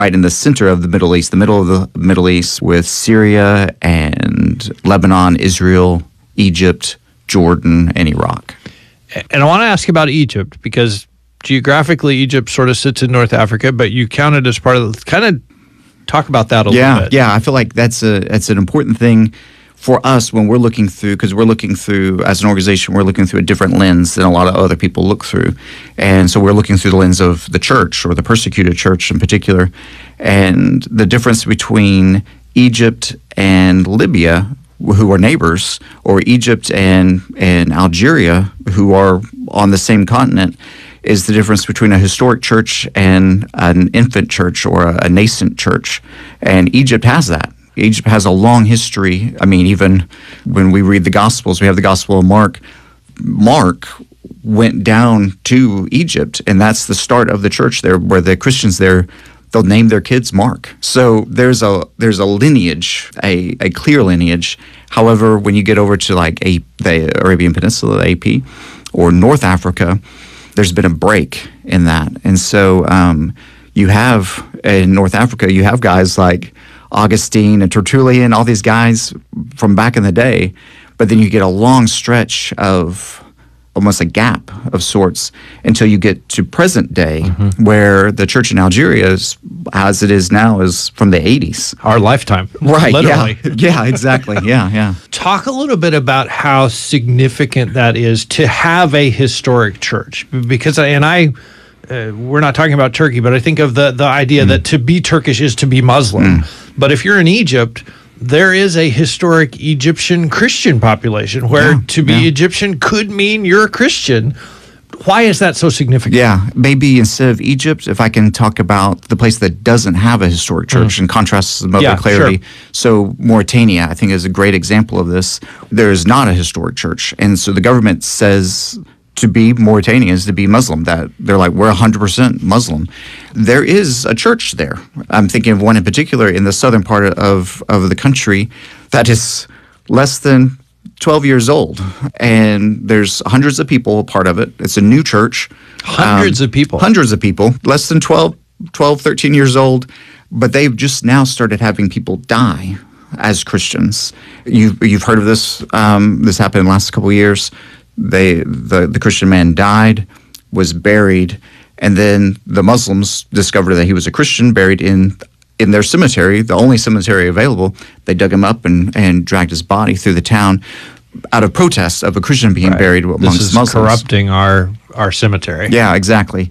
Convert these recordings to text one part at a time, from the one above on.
right in the center of the Middle East, the middle of the Middle East, with Syria and Lebanon, Israel, Egypt, Jordan, and Iraq. And I want to ask about Egypt, because geographically Egypt sort of sits in North Africa, but you count it as part of kind of talk about that a little bit. Yeah, I feel like that's an important thing for us when we're looking through, because we're looking through, as an organization, we're looking through a different lens than a lot of other people look through. And so we're looking through the lens of the church, or the persecuted church in particular. And the difference between Egypt and Libya, who are neighbors, or Egypt and Algeria, who are on the same continent, is the difference between a historic church and an infant church, or a nascent church. And Egypt has that. Egypt has a long history. I mean, even when we read the Gospels, we have the Gospel of Mark. Mark went down to Egypt, and that's the start of the church there, where the Christians there, they'll name their kids Mark. So there's a lineage, a clear lineage. However, when you get over to like the Arabian Peninsula, the AP, or North Africa, there's been a break in that. And so you have, in North Africa, you have guys like Augustine and Tertullian, all these guys from back in the day, but then you get a long stretch of almost a gap of sorts until you get to present day, where the church in Algeria, as it is now, is from the 80s. Our lifetime. Right, literally. Yeah, exactly, yeah. Talk a little bit about how significant that is to have a historic church, because, we're not talking about Turkey, but I think of the idea that to be Turkish is to be Muslim. But if you're in Egypt, there is a historic Egyptian Christian population where to be Egyptian could mean you're a Christian. Why is that so significant? Yeah, maybe instead of Egypt, if I can talk about the place that doesn't have a historic church and contrast some other clarity. Sure. So Mauritania, I think, is a great example of this. There is not a historic church. And so the government says to be Mauritanian is to be Muslim, that they're like, we're 100% Muslim. There is a church there. I'm thinking of one in particular in the southern part of the country that is less than 12 years old. And there's hundreds of people a part of it. It's a new church. Hundreds of people, less than 12, 13 years old. But they've just now started having people die as Christians. You've heard of this. This happened in the last couple of years. The Christian man died, was buried, and then the Muslims discovered that he was a Christian, buried in their cemetery, the only cemetery available. They dug him up and dragged his body through the town out of protest of a Christian being buried amongst Muslims. This is corrupting our cemetery. Yeah, exactly.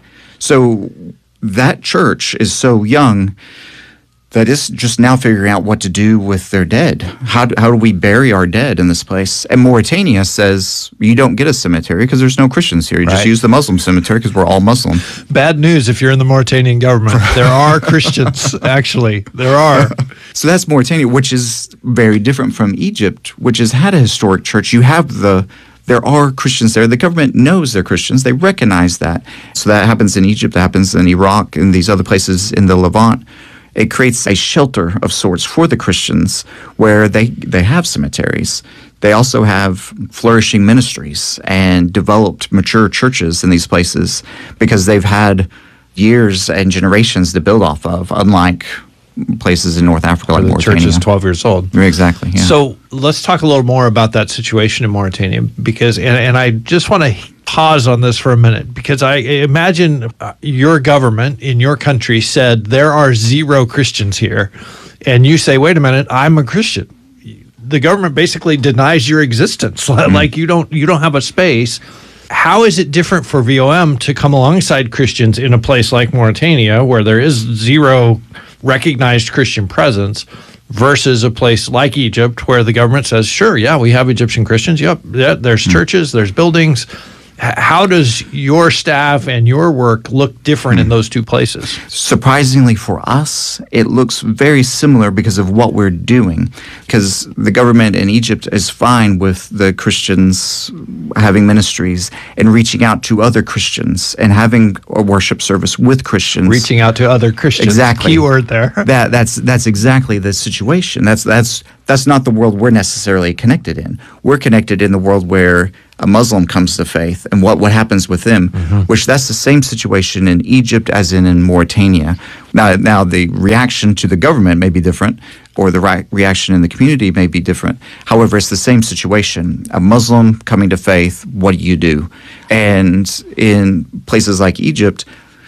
So that church is so young that is just now figuring out what to do with their dead. How do we bury our dead in this place? And Mauritania says you don't get a cemetery because there's no Christians here. You just use the Muslim cemetery because we're all Muslim. Bad news if you're in the Mauritanian government. There are Christians, actually. There are. So that's Mauritania, which is very different from Egypt, which has had a historic church. You have there are Christians there. The government knows they're Christians. They recognize that. So that happens in Egypt, that happens in Iraq, and these other places in the Levant. It creates a shelter of sorts for the Christians where they have cemeteries. They also have flourishing ministries and developed mature churches in these places because they've had years and generations to build off of, unlike places in North Africa like Mauritania. The church is 12 years old. Exactly, yeah. So let's talk a little more about that situation in Mauritania, because, and I just want to pause on this for a minute, because I imagine your government in your country said there are 0 Christians here, and you say, wait a minute, I'm a Christian. The government basically denies your existence, like you don't have a space. How is it different for VOM to come alongside Christians in a place like Mauritania, where there is 0 recognized Christian presence, versus a place like Egypt, where the government says, sure, yeah, we have Egyptian Christians. Yep, there's churches, there's buildings. How does your staff and your work look different in those two places? Surprisingly for us, it looks very similar because of what we're doing. Because the government in Egypt is fine with the Christians having ministries and reaching out to other Christians and having a worship service with Christians. Reaching out to other Christians. Exactly. Keyword there. That's exactly the situation. That's not the world we're necessarily connected in. We're connected in the world where a Muslim comes to faith and what happens with them, which that's the same situation in Egypt as in Mauritania. Now the reaction to the government may be different, or the reaction in the community may be different. However, it's the same situation. A Muslim coming to faith, what do? And in places like Egypt,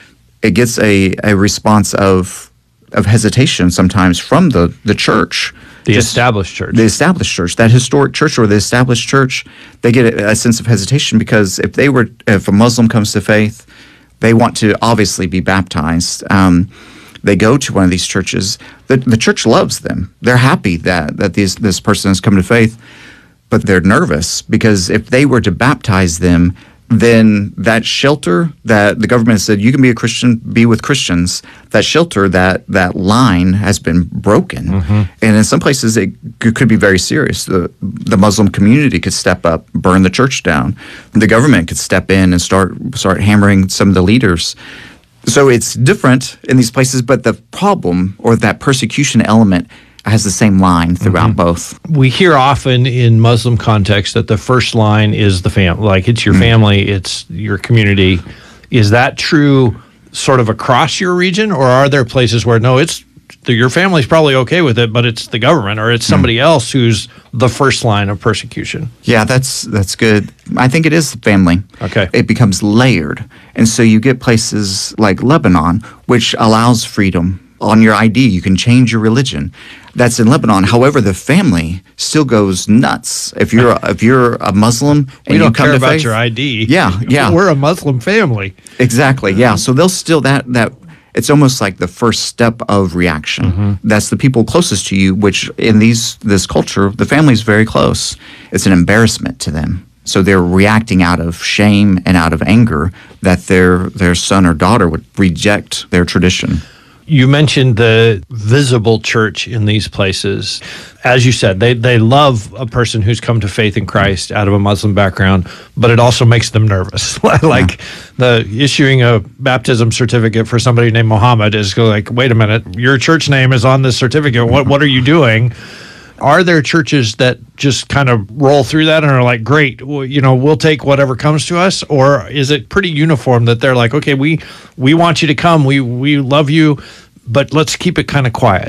it gets a response of hesitation sometimes from the church. The established church. The established church, that historic church or the established church, they get a sense of hesitation because if a Muslim comes to faith, they want to obviously be baptized. They go to one of these churches. The church loves them. They're happy that this person has come to faith, but they're nervous because if they were to baptize them, then that shelter that the government said, you can be a Christian, be with Christians, that shelter, that line has been broken. And in some places it could be very serious. The Muslim community could step up, burn the church down. The government could step in and start hammering some of the leaders. So it's different in these places, but the problem or that persecution element has the same line throughout both. We hear often in Muslim context that the first line is the family, like it's your family, it's your community. Is that true sort of across your region, or are there places where no, it's your family's probably okay with it, but it's the government or it's somebody else who's the first line of persecution? Yeah, that's good. I think it is family. Okay. It becomes layered. And so you get places like Lebanon, which allows freedom. On your ID, you can change your religion. That's in Lebanon. However, the family still goes nuts. If you're a Muslim and we don't you come care to about faith, your ID. Yeah. We're a Muslim family. Exactly. Yeah. So they'll still that it's almost like the first step of reaction. That's the people closest to you, which in this culture, the family is very close. It's an embarrassment to them. So they're reacting out of shame and out of anger that their son or daughter would reject their tradition. You mentioned the visible church in these places. As you said, they love a person who's come to faith in Christ out of a Muslim background, but it also makes them nervous. Like the issuing a baptism certificate for somebody named Muhammad is like, wait a minute, your church name is on this certificate. What are you doing? Are there churches that just kind of roll through that and are like, great, we'll take whatever comes to us? Or is it pretty uniform that they're like, okay, we want you to come, we love you, but let's keep it kind of quiet?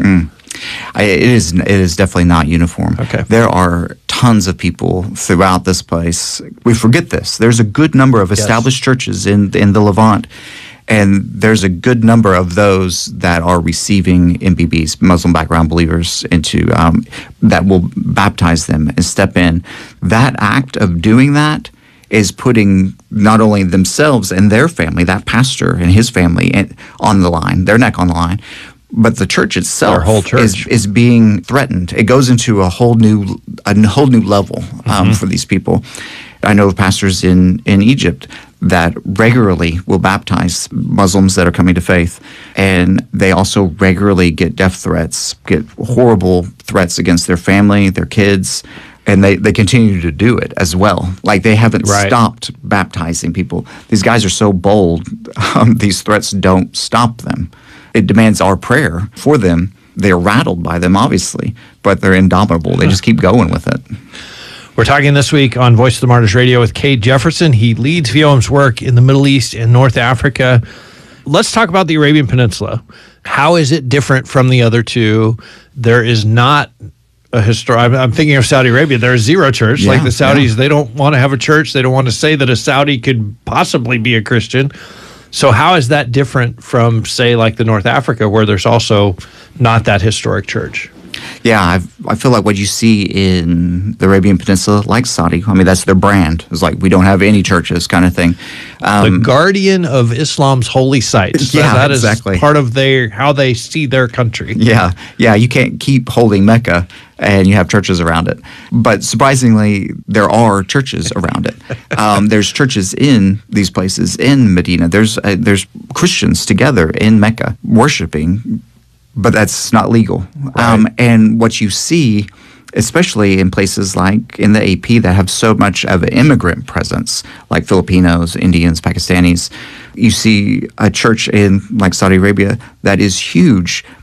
It is definitely not uniform. Okay. There are tons of people throughout this place. We forget this. There's a good number of established churches in the Levant. And there's a good number of those that are receiving MBBs, Muslim background believers, into that will baptize them and step in. That act of doing that is putting not only themselves and their family, that pastor and his family, on the line, their neck on the line, but the church itself, our whole church, is being threatened. It goes into a whole new level for these people. I know of pastors in Egypt that regularly will baptize Muslims that are coming to faith, and they also regularly get death threats, get horrible threats against their family, their kids, and they continue to do it as well. Like they haven't stopped baptizing people. These guys are so bold, these threats don't stop them. It demands our prayer for them. They're rattled by them, obviously, but they're indomitable. They just keep going with it. We're talking this week on Voice of the Martyrs Radio with Cade Jefferson. He leads VOM's work in the Middle East and North Africa. Let's talk about the Arabian Peninsula. How is it different from the other two? There is not a I'm thinking of Saudi Arabia. There's zero church. Like the Saudis, they don't want to have a church. They don't want to say that a Saudi could possibly be a Christian. So how is that different from, say, like the North Africa, where there's also not that historic church? Yeah, I feel like what you see in the Arabian Peninsula, like Saudi, I mean, that's their brand. It's like, we don't have any churches kind of thing. The guardian of Islam's holy sites. Yeah, that exactly. Is part of how they see their country. Yeah, you can't keep holding Mecca and you have churches around it. But surprisingly, there are churches around it. There's churches in these places, in Medina. There's Christians together in Mecca worshiping, but that's not legal. Right. And what you see, especially in places like in the AP that have so much of an immigrant presence, like Filipinos, Indians, Pakistanis, you see a church in like Saudi Arabia that is huge,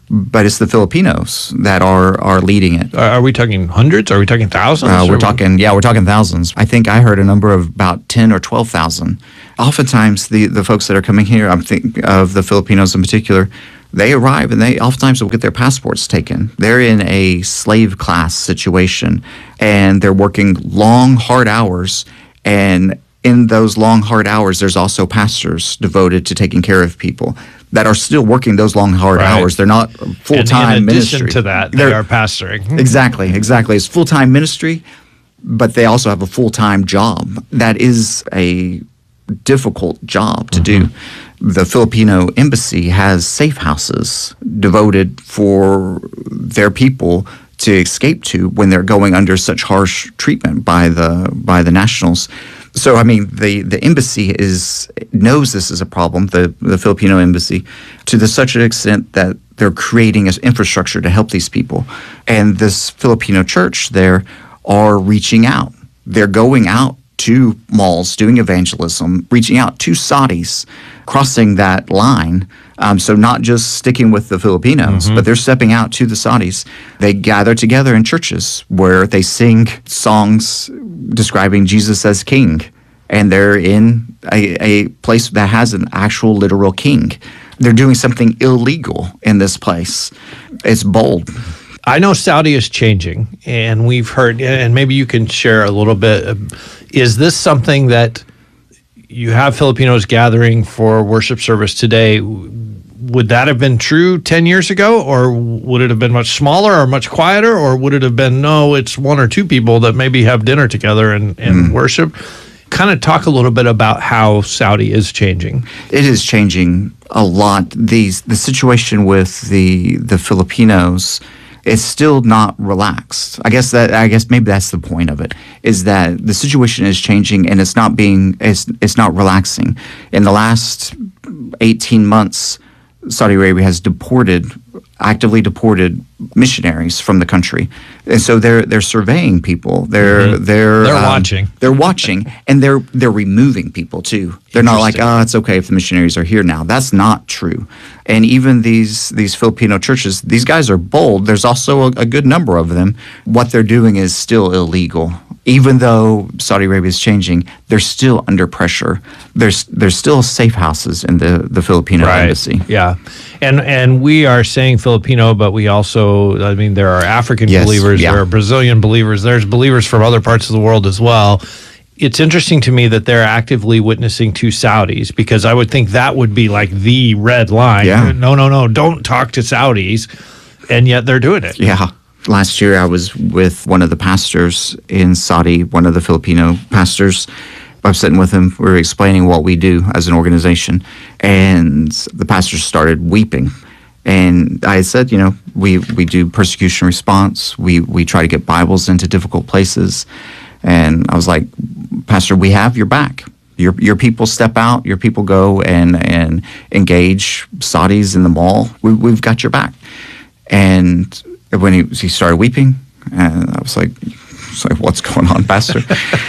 but it's the Filipinos that are leading it. Are we talking hundreds? Are we talking thousands? We're talking thousands. I think I heard a number of about 10 or 12,000. Oftentimes, the folks that are coming here, I'm thinking of the Filipinos in particular, they arrive and they oftentimes will get their passports taken. They're in a slave class situation, and they're working long, hard hours. And in those long, hard hours, there's also pastors devoted to taking care of people that are still working those long, hard hours. They're not full-time ministry. In addition to that, they are pastoring. Exactly. It's full-time ministry, but they also have a full-time job. That is a difficult job to do. The Filipino embassy has safe houses devoted for their people to escape to when they're going under such harsh treatment by the nationals. So, I mean, the embassy knows this is a problem, the Filipino embassy, to such an extent that they're creating an infrastructure to help these people. And this Filipino church there are reaching out. They're going out to malls, doing evangelism, reaching out to Saudis, crossing that line. So not just sticking with the Filipinos, but they're stepping out to the Saudis. They gather together in churches where they sing songs describing Jesus as king. And they're in a place that has an actual literal king. They're doing something illegal in this place. It's bold. I know Saudi is changing, and we've heard, and maybe you can share a little bit. Is this something that you have Filipinos gathering for worship service today? Would that have been true 10 years ago, or would it have been much smaller or much quieter, or would it have been, no, it's one or two people that maybe have dinner together and worship? Kind of talk a little bit about how Saudi is changing. It is changing a lot. The situation with the Filipinos is still not relaxed. I guess maybe that's the point of it, is that the situation is changing and it's not relaxing. In the last 18 months, Saudi Arabia has actively deported missionaries from the country, and so they're surveying people. They're watching. They're watching, and they're removing people too. They're not like, it's okay if the missionaries are here now. That's not true. And even these Filipino churches, these guys are bold. There's also a good number of them. What they're doing is still illegal. Even though Saudi Arabia is changing, they're still under pressure. There's still safe houses in the Filipino embassy. Yeah. And we are saying Filipino, but we also, I mean, there are African believers, there are Brazilian believers, there's believers from other parts of the world as well. It's interesting to me that they're actively witnessing to Saudis, because I would think that would be like the red line. Yeah. No, don't talk to Saudis. And yet they're doing it. Yeah. Last year, I was with one of the pastors in Saudi, one of the Filipino pastors. I was sitting with him. We were explaining what we do as an organization. And the pastor started weeping. And I said, we do persecution response. We try to get Bibles into difficult places. And I was like, Pastor, we have your back. Your people step out. Your people go and engage Saudis in the mall. We've got your back. And when he started weeping, and I was like, what's going on, Pastor?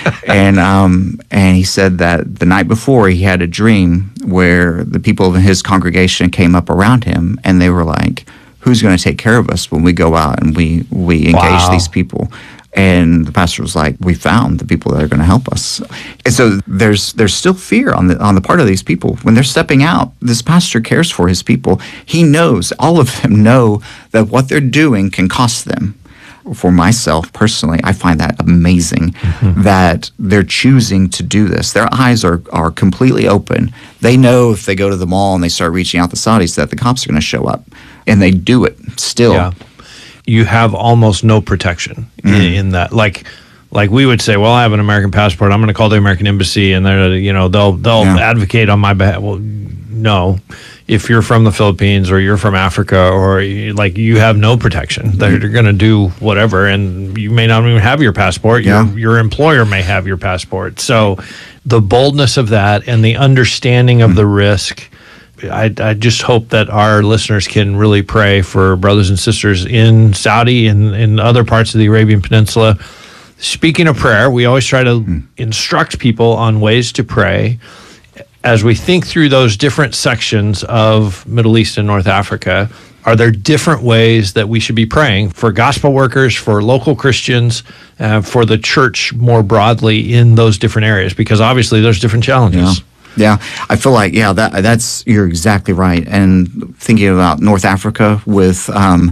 and he said that the night before he had a dream where the people in his congregation came up around him and they were like, who's going to take care of us when we go out and we engage these people? And the pastor was like, we found the people that are going to help us. And so there's still fear on the part of these people. When they're stepping out, this pastor cares for his people. He knows, all of them know that what they're doing can cost them. For myself personally, I find that amazing that they're choosing to do this. Their eyes are completely open. They know if they go to the mall and they start reaching out to Saudis that the cops are going to show up. And they do it still. Yeah. You have almost no protection in that. Like we would say, well, I have an American passport. I'm going to call the American embassy, and they'll advocate on my behalf. Well, no, if you're from the Philippines or you're from Africa, or you have no protection. They're going to do whatever, and you may not even have your passport. Your employer may have your passport. So the boldness of that and the understanding of the risk. I just hope that our listeners can really pray for brothers and sisters in Saudi and in other parts of the Arabian Peninsula. Speaking of prayer, we always try to instruct people on ways to pray. As we think through those different sections of Middle East and North Africa, Are there different ways that we should be praying for gospel workers, for local Christians, for the church more broadly in those different areas? Because obviously there's different challenges. Yeah, I feel like, that's you're exactly right. And thinking about North Africa with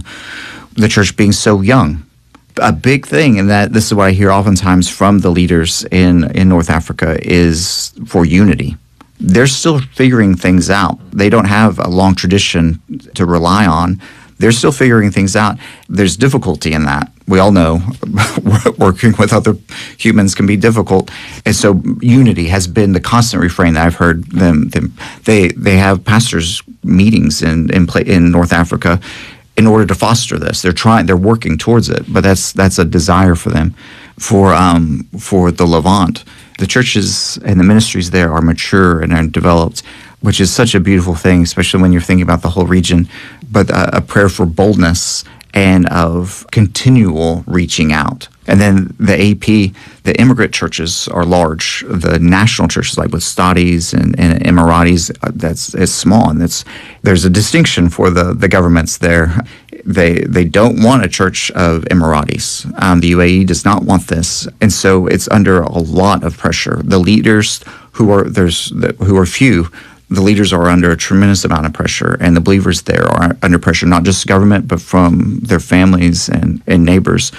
the church being so young, a big thing, and that this is what I hear oftentimes from the leaders in North Africa, is for unity. They're still figuring things out. They don't have a long tradition to rely on. They're still figuring things out. There's difficulty in that. We all know working with other humans can be difficult. And so unity has been the constant refrain that I've heard them. They have pastors' meetings in North Africa in order to foster this. They're working towards it, but that's a desire for them. For the Levant, the churches and the ministries there are mature and are developed, which is such a beautiful thing, especially when you're thinking about the whole region. But a prayer for boldness and of continual reaching out. And then the AP, the immigrant churches are large. The national churches, like with Stadis and Emiratis, it's small. And there's a distinction for the governments there. They don't want a church of Emiratis. The UAE does not want this. And so it's under a lot of pressure. The leaders who are few, the leaders are under a tremendous amount of pressure, and the believers there are under pressure, not just government, but from their families and neighbors.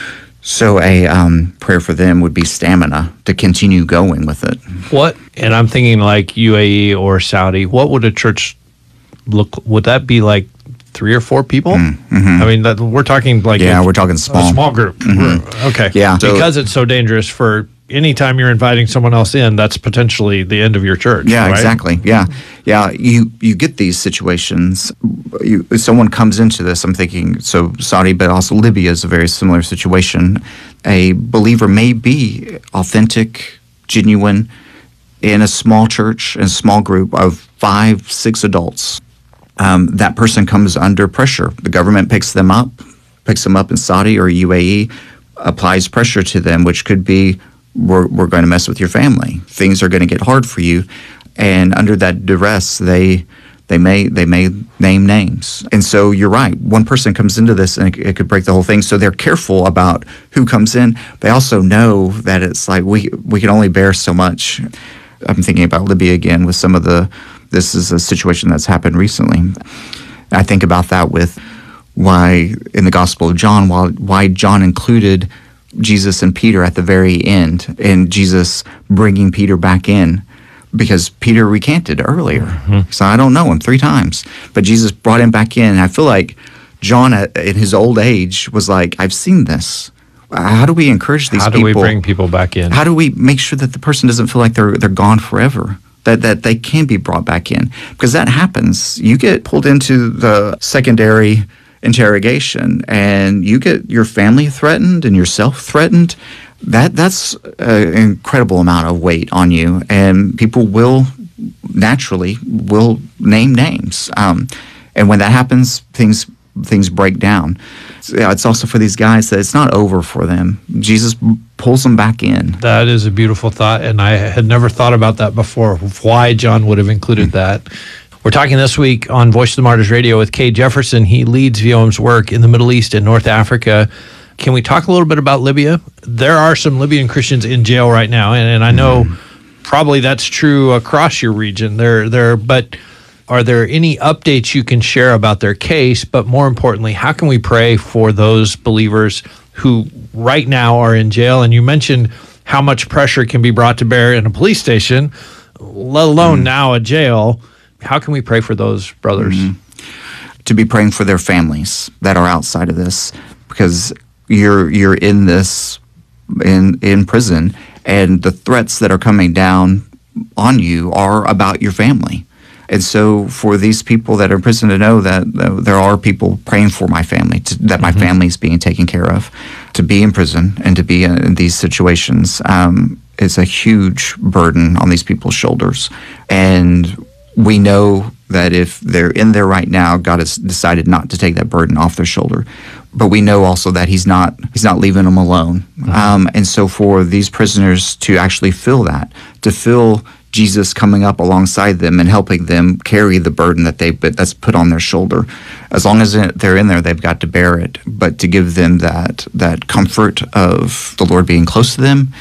So a prayer for them would be stamina to continue going with it. And I'm thinking like UAE or Saudi, what would a church would that be like 3 or 4 people? Mm-hmm. I mean, we're talking like we're talking small. A small group. Mm-hmm. Okay. Yeah. Because it's so dangerous for anytime you're inviting someone else in, that's potentially the end of your church. Yeah, right? Exactly. Yeah. You get these situations. Someone comes into this. I'm thinking Saudi, but also Libya is a very similar situation. A believer may be authentic, genuine, in a small church, in a small group of 5-6 adults. That person comes under pressure. The government picks them up in Saudi or UAE, applies pressure to them, which could be, we're going to mess with your family. Things are going to get hard for you. And under that duress, they may name names. And so you're right. One person comes into this and it could break the whole thing. So they're careful about who comes in. They also know that it's like we can only bear so much. I'm thinking about Libya again with this is a situation that's happened recently. I think about that with why in the Gospel of John, why John included Jesus and Peter at the very end, and Jesus bringing Peter back in, because Peter recanted earlier. Mm-hmm. So I don't know him 3 times, but Jesus brought him back in. And I feel like John, in his old age, was like, I've seen this. How do we encourage these people? How do we bring people back in? How do we make sure that the person doesn't feel like they're gone forever? That they can be brought back in? Because that happens. You get pulled into the secondary interrogation and you get your family threatened and yourself threatened. That's an incredible amount of weight on you, and people will naturally name names. And when that happens, things break down. So, it's also for these guys that it's not over for them. Jesus pulls them back in. That is a beautiful thought, and I had never thought about that before, why John would have included that. We're talking this week on Voice of the Martyrs Radio with Kay Jefferson. He leads VOM's work in the Middle East and North Africa. Can we talk a little bit about Libya? There are some Libyan Christians in jail right now, and I know probably that's true across your region. But are there any updates you can share about their case? But more importantly, how can we pray for those believers who right now are in jail? And you mentioned how much pressure can be brought to bear in a police station, let alone now a jail. How can we pray for those brothers? To be praying for their families that are outside of this, because you're in this in prison, and the threats that are coming down on you are about your family. And so for these people that are in prison to know that there are people praying for my family, that my family is being taken care of, to be in prison and to be in these situations is a huge burden on these people's shoulders. And we know that if they're in there right now, God has decided not to take that burden off their shoulder. But we know also that He's not leaving them alone. And so for these prisoners to actually feel that, to feel Jesus coming up alongside them and helping them carry the burden that's put on their shoulder. As long as they're in there, they've got to bear it. But to give them that comfort of the Lord being close to them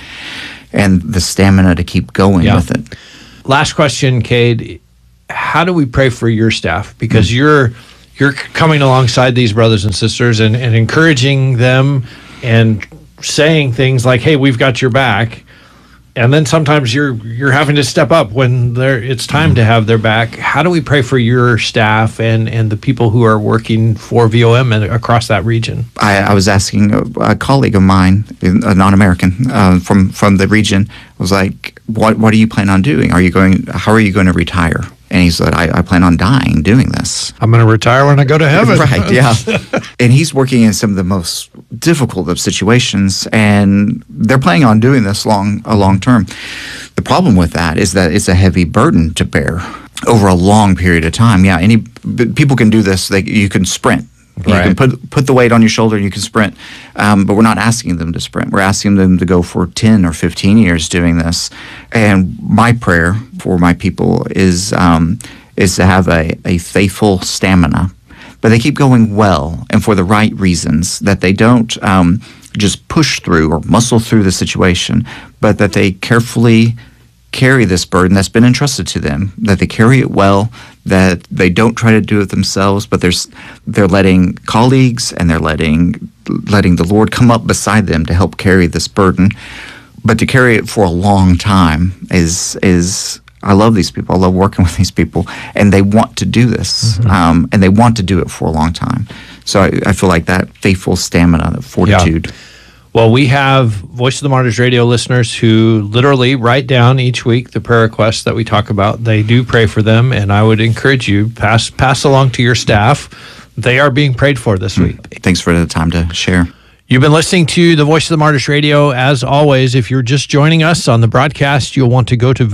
and the stamina to keep going with it. Last question, Cade. How do we pray for your staff? Because you're coming alongside these brothers and sisters and encouraging them and saying things like, hey, we've got your back. And then sometimes you're having to step up when it's time to have their back. How do we pray for your staff and the people who are working for VOM and across that region? I was asking a colleague of mine, a non-American from the region, was like, what do you plan on doing? How are you going to retire? And he said, I plan on dying doing this. I'm going to retire when I go to heaven. Right, yeah. And he's working in some of the most difficult of situations, and they're planning on doing this long term. The problem with that is that it's a heavy burden to bear over a long period of time. Yeah, people can do this. You can sprint. Right. You can put the weight on your shoulder and you can sprint, but we're not asking them to sprint. We're asking them to go for 10 or 15 years doing this. And my prayer for my people is to have a faithful stamina, but they keep going well and for the right reasons, that they don't just push through or muscle through the situation, but that they carefully carry this burden that's been entrusted to them, that they carry it well, that they don't try to do it themselves, but they're letting colleagues and they're letting the Lord come up beside them to help carry this burden. But to carry it for a long time is I love these people. I love working with these people, and they want to do this, and they want to do it for a long time. So I feel like that faithful stamina, that fortitude. Yeah. Well, we have Voice of the Martyrs radio listeners who literally write down each week the prayer requests that we talk about. They do pray for them, and I would encourage you, pass along to your staff. They are being prayed for this week. Thanks for the time to share. You've been listening to the Voice of the Martyrs radio. As always, if you're just joining us on the broadcast, you'll want to go to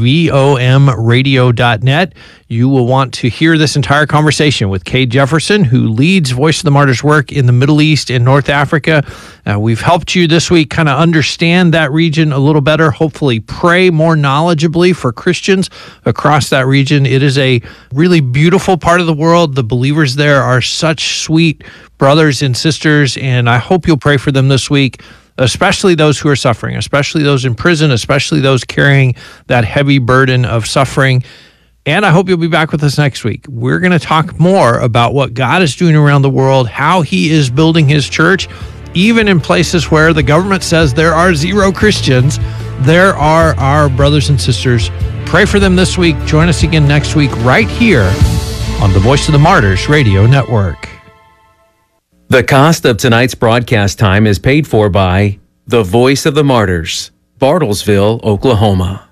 vomradio.net. You will want to hear this entire conversation with Cade Jefferson, who leads Voice of the Martyrs work in the Middle East and North Africa. We've helped you this week kind of understand that region a little better, hopefully pray more knowledgeably for Christians across that region. It is a really beautiful part of the world. The believers there are such sweet brothers and sisters, and I hope you'll pray for them this week, especially those who are suffering, especially those in prison, especially those carrying that heavy burden of suffering. And I hope you'll be back with us next week. We're going to talk more about what God is doing around the world, how he is building his church, even in places where the government says there are 0 Christians. There are our brothers and sisters. Pray for them this week. Join us again next week right here on the Voice of the Martyrs Radio Network. The cost of tonight's broadcast time is paid for by the Voice of the Martyrs, Bartlesville, Oklahoma.